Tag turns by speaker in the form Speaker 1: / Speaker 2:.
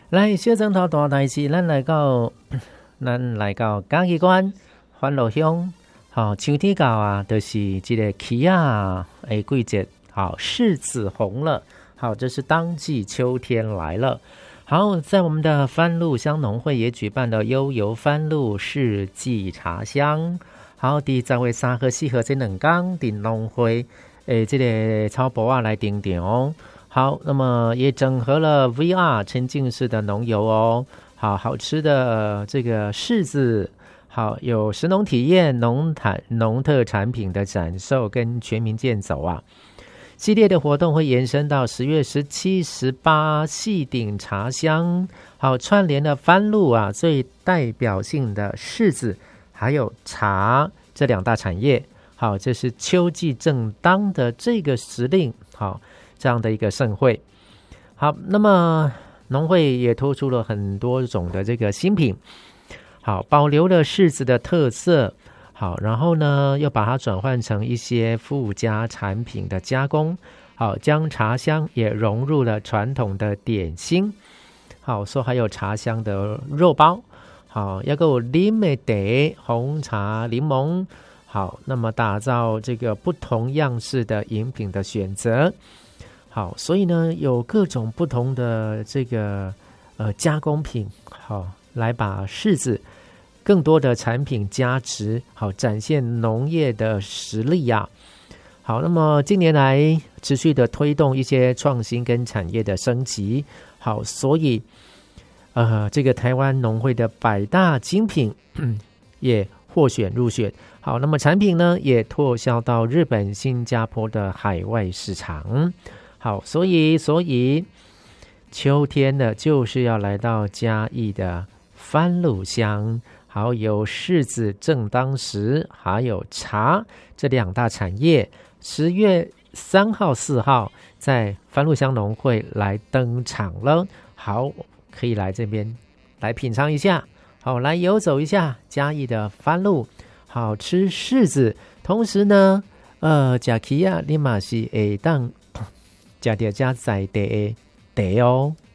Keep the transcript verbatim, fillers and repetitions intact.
Speaker 1: 来，小枕头大代志，咱来到，咱来到嘉义县欢乐乡。好，秋天到啊，就是这个起啊，诶，季节，好，柿子红了。好，这是当季秋天来了。好，在我们的番路乡农会也举办了悠游番路四季茶香。好，第十月三号、四号这两天，伫农会诶，这个草坡啊来登场。好，那么也整合了 V R 沉浸式的农游哦。好，好吃的这个柿子。好，有食农体验、农产农特产品的展售跟全民健走啊。系列的活动会延伸到十月十七、十八，细顶茶香。好，串联了番路啊最代表性的柿子还有茶这两大产业。好，这是秋季正当的这个时令，好，这样的一个盛会。好，那么农会也推出了很多种的这个新品。好，保留了柿子的特色，好，然后呢，又把它转换成一些附加产品的加工，好，将茶香也融入了传统的点心，好，说还有茶香的肉包，好，要有柠檬茶、红茶、柠檬，好，那么打造这个不同样式的饮品的选择，好，所以呢，有各种不同的这个呃加工品，好，来把柿子更多的产品价值，好，展现农业的实力呀、啊。好，那么近年来持续的推动一些创新跟产业的升级，好，所以呃，这个台湾农会的百大精品也获选入选。好，那么产品呢也拓销到日本、新加坡的海外市场。好，所以所以秋天呢，就是要来到嘉义的番路乡。好，有柿子正当时，还有茶这两大产业。十月三号、四号在番路乡农会来登场了。好，可以来这边来品尝一下。好，来游走一下嘉义的番路，好吃柿子。同时呢，呃，吃起啊，你嘛是会当吃到家在地的茶哦。